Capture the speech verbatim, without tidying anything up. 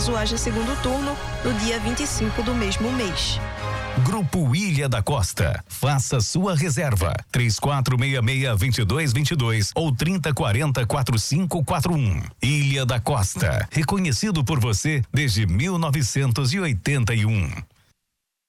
caso haja segundo turno, no dia vinte e cinco do mesmo mês. Grupo Ilha da Costa. Faça sua reserva. três quatro seis seis, dois dois dois dois ou trinta quarenta, quarenta e cinco quarenta e um. Ilha da Costa. Reconhecido por você desde mil novecentos e oitenta e um.